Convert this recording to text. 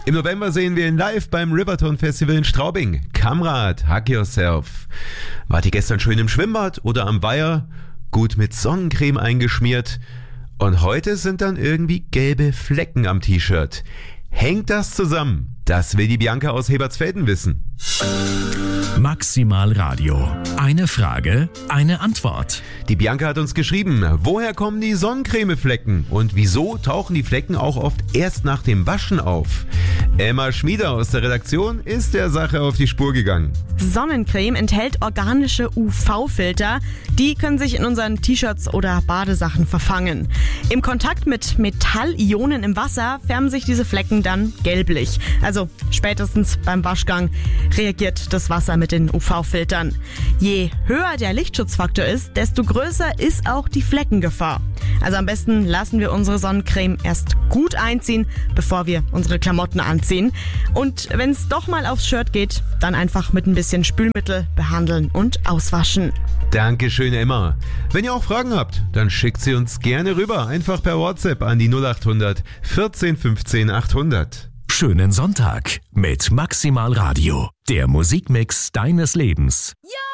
Im November sehen wir ihn live beim Riverton Festival in Straubing. Kamrat, hug yourself. Wart ihr gestern schön im Schwimmbad oder am Weiher? Gut mit Sonnencreme eingeschmiert. Und heute sind dann irgendwie gelbe Flecken am T-Shirt. Hängt das zusammen? Das will die Bianca aus Hebertsfelden wissen. Maximal Radio. Eine Frage, eine Antwort. Die Bianca hat uns geschrieben, woher kommen die Sonnencremeflecken und wieso tauchen die Flecken auch oft erst nach dem Waschen auf? Emma Schmieder aus der Redaktion ist der Sache auf die Spur gegangen. Sonnencreme enthält organische UV-Filter. Die können sich in unseren T-Shirts oder Badesachen verfangen. Im Kontakt mit Metallionen im Wasser färben sich diese Flecken dann gelblich. Also spätestens beim Waschgang reagiert das Wasser mit den UV-Filtern. Je höher der Lichtschutzfaktor ist, desto größer ist auch die Fleckengefahr. Also am besten lassen wir unsere Sonnencreme erst gut einziehen, bevor wir unsere Klamotten anziehen. Und wenn es doch mal aufs Shirt geht, dann einfach mit ein bisschen Spülmittel behandeln und auswaschen. Dankeschön, Emma. Wenn ihr auch Fragen habt, dann schickt sie uns gerne rüber. Einfach per WhatsApp an die 0800 14 15 800. Schönen Sonntag mit Maximal Radio. Der Musikmix deines Lebens. Ja!